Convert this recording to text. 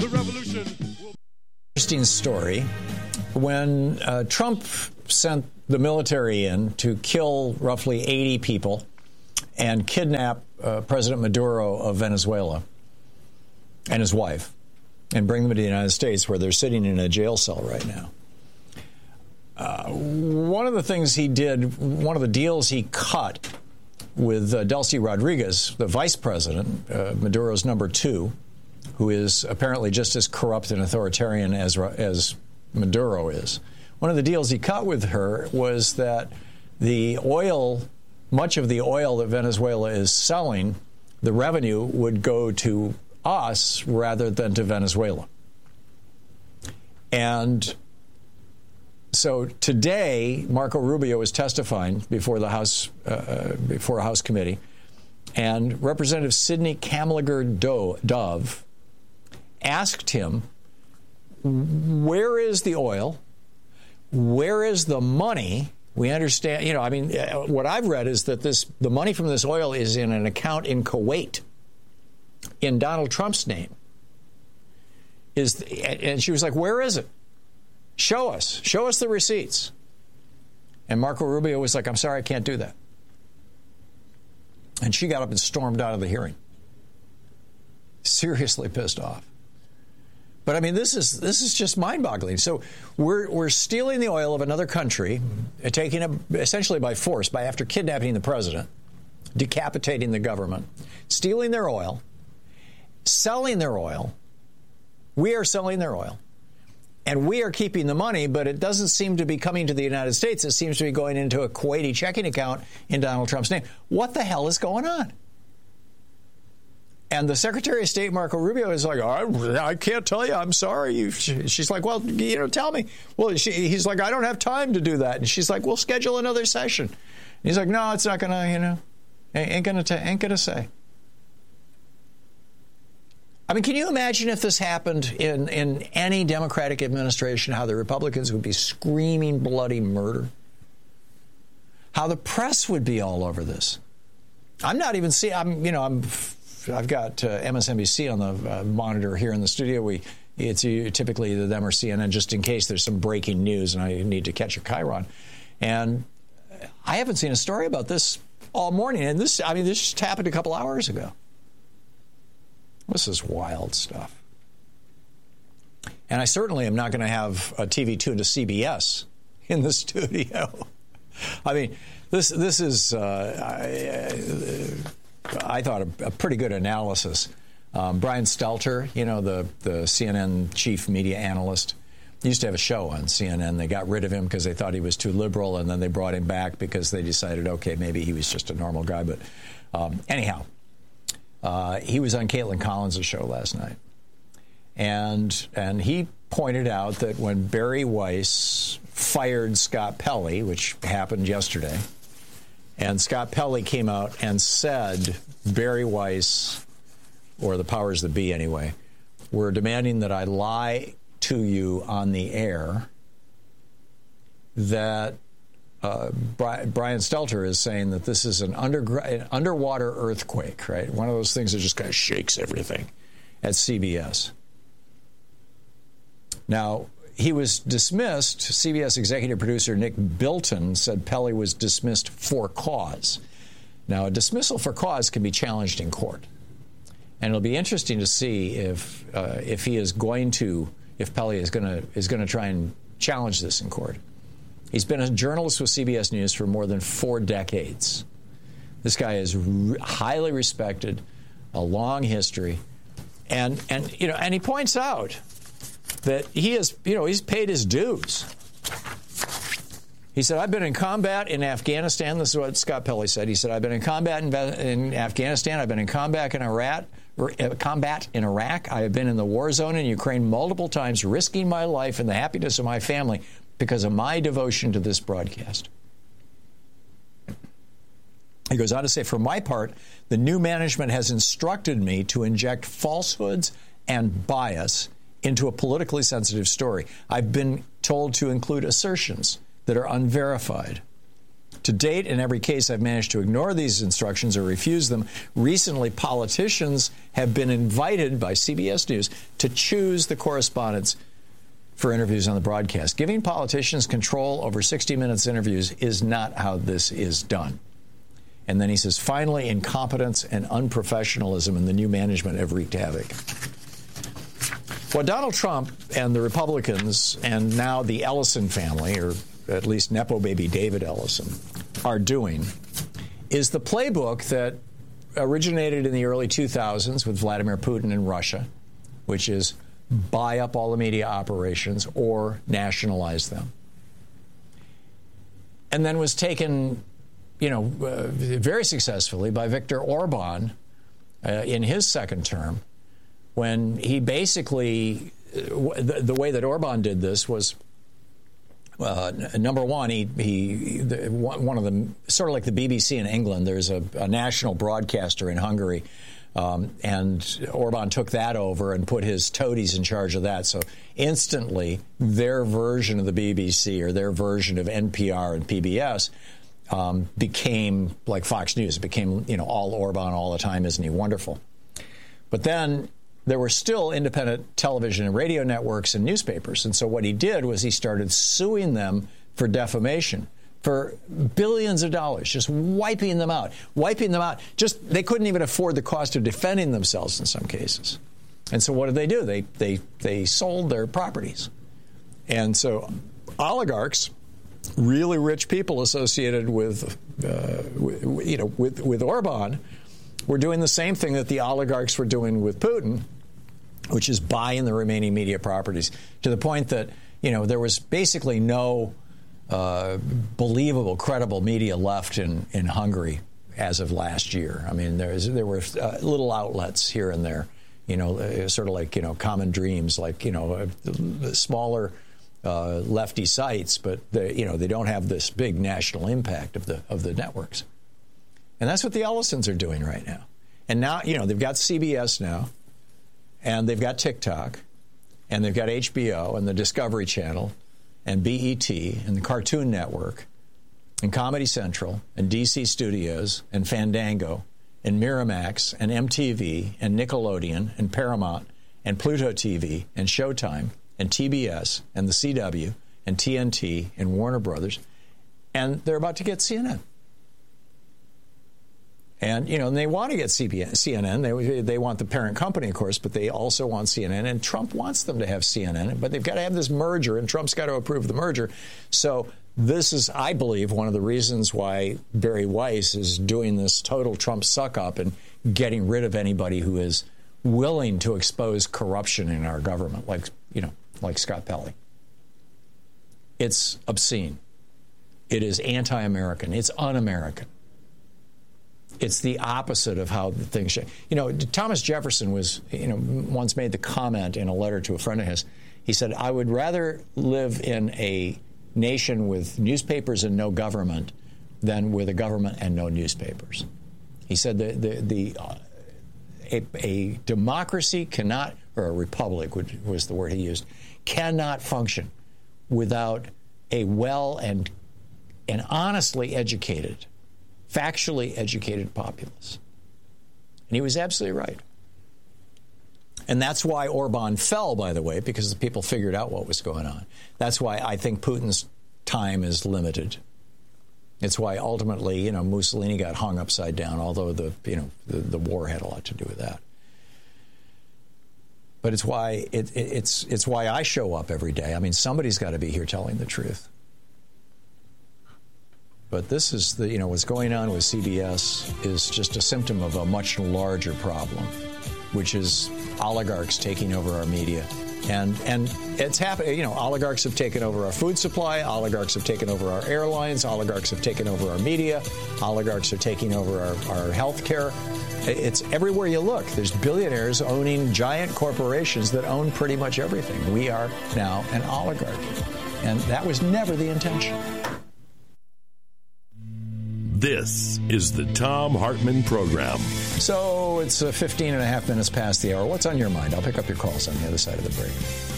The revolution will... Interesting story. When Trump sent the military in to kill roughly 80 people and kidnap President Maduro of Venezuela and his wife and bring them to the United States, where they're sitting in a jail cell right now. One of the things he did, one of the deals he cut with Delcy Rodriguez, the vice president, Maduro's number 2, who is apparently just as corrupt and authoritarian as Maduro is. One of the deals he cut with her was that the oil, much of the oil that Venezuela is selling, the revenue would go to us rather than to Venezuela. And so today, Marco Rubio is testifying before the House, before a House committee, and Representative Sidney Kamlager-Dove asked him, where is the oil? Where is the money? We understand, what I've read is that the money from this oil is in an account in Kuwait in Donald Trump's name. And she was like, where is it? Show us the receipts. And Marco Rubio was like, I'm sorry, I can't do that. And she got up and stormed out of the hearing. Seriously pissed off. But I mean, this is just mind-boggling. So we're stealing the oil of another country, taking it essentially by force, after kidnapping the president, decapitating the government, stealing their oil, selling their oil. We are selling their oil. And we are keeping the money, but it doesn't seem to be coming to the United States. It seems to be going into a Kuwaiti checking account in Donald Trump's name. What the hell is going on? And the Secretary of State, Marco Rubio, is like, I can't tell you. I'm sorry. She's like, well, tell me. Well, he's like, I don't have time to do that. And she's like, we'll schedule another session. And he's like, no, it's not going to, ain't going to say. I mean, can you imagine if this happened in any Democratic administration, how the Republicans would be screaming bloody murder? How the press would be all over this? I'm not even seeing, I've got MSNBC on the monitor here in the studio. It's typically either them or CNN, just in case there's some breaking news and I need to catch a chyron. And I haven't seen a story about this all morning. And this just happened a couple hours ago. This is wild stuff. And I certainly am not going to have a TV tuned to CBS in the studio. I mean, this is, I thought, a pretty good analysis. Brian Stelter, the CNN chief media analyst, used to have a show on CNN. They got rid of him because they thought he was too liberal, and then they brought him back because they decided, okay, maybe he was just a normal guy. But anyhow, he was on Caitlin Collins' show last night. And he pointed out that when Barry Weiss fired Scott Pelley, which happened yesterday, and Scott Pelley came out and said Barry Weiss, or the powers that be anyway, were demanding that I lie to you on the air, that Brian Stelter is saying that this is an underwater earthquake, right? One of those things that just kind of shakes everything at CBS. Now, he was dismissed. CBS executive producer Nick Bilton said Pelley was dismissed for cause. Now, a dismissal for cause can be challenged in court. And it'll be interesting to see if Pelley is going to try and challenge this in court. He's been a journalist with CBS News for more than 4 decades. This guy is highly respected, a long history, and he points out that he's paid his dues. He said, I've been in combat in Afghanistan. This is what Scott Pelley said. He said, I've been in combat in Afghanistan. I've been in combat in Iraq. I have been in the war zone in Ukraine multiple times, risking my life and the happiness of my family because of my devotion to this broadcast. He goes on to say, for my part, the new management has instructed me to inject falsehoods and bias into a politically sensitive story. I've been told to include assertions that are unverified. To date, in every case, I've managed to ignore these instructions or refuse them. Recently, politicians have been invited by CBS News to choose the correspondents for interviews on the broadcast. Giving politicians control over 60 Minutes interviews is not how this is done. And then he says, finally, incompetence and unprofessionalism in the new management have wreaked havoc. What Donald Trump and the Republicans and now the Ellison family, or at least Nepo baby David Ellison, are doing is the playbook that originated in the early 2000s with Vladimir Putin in Russia, which is buy up all the media operations or nationalize them. And then was taken, very successfully by Viktor Orban in his second term, when he basically, the way that Orban did this was, number one, one of them, sort of like the BBC in England, there's a national broadcaster in Hungary, and Orban took that over and put his toadies in charge of that. So instantly, their version of the BBC or their version of NPR and PBS became like Fox News. It became, all Orban all the time. Isn't he wonderful? But then there were still independent television and radio networks and newspapers. And so what he did was he started suing them for defamation for billions of dollars, just wiping them out. Just they couldn't even afford the cost of defending themselves in some cases. And so what did they do? They sold their properties. And so oligarchs, really rich people associated with Orban, were doing the same thing that the oligarchs were doing with Putin, which is buying the remaining media properties, to the point that, there was basically no believable, credible media left in Hungary as of last year. I mean, there were little outlets here and there, sort of like, Common Dreams, like, smaller lefty sites, but they don't have this big national impact of the networks. And that's what the Ellisons are doing right now. And now, they've got CBS now, and they've got TikTok, and they've got HBO and the Discovery Channel and BET and the Cartoon Network and Comedy Central and DC Studios and Fandango and Miramax and MTV and Nickelodeon and Paramount and Pluto TV and Showtime and TBS and the CW and TNT and Warner Brothers. And they're about to get CNN. And, and they want to get CNN. They want the parent company, of course, but they also want CNN. And Trump wants them to have CNN. But they've got to have this merger, and Trump's got to approve the merger. So this is, I believe, one of the reasons why Barry Weiss is doing this total Trump suck-up and getting rid of anybody who is willing to expose corruption in our government, like Scott Pelley. It's obscene. It is anti-American. It's un-American. It's the opposite of how things should. Thomas Jefferson was, once made the comment in a letter to a friend of his. He said, I would rather live in a nation with newspapers and no government than with a government and no newspapers. He said a democracy cannot, or a republic, which was the word he used, cannot function without a well and honestly educated, factually educated populace. And he was absolutely right. And that's why Orban fell, by the way, because the people figured out what was going on. That's why I think Putin's time is limited. It's why ultimately, Mussolini got hung upside down, although the war had a lot to do with that. But it's why it's why I show up every day. I mean, somebody's got to be here telling the truth. But this is what's going on with CBS is just a symptom of a much larger problem, which is oligarchs taking over our media. And it's happening. Oligarchs have taken over our food supply. Oligarchs have taken over our airlines. Oligarchs have taken over our media. Oligarchs are taking over our health care. It's everywhere you look. There's billionaires owning giant corporations that own pretty much everything. We are now an oligarchy. And that was never the intention. This is the Thom Hartmann Program. So it's 15 and a half minutes past the hour. What's on your mind? I'll pick up your calls on the other side of the break.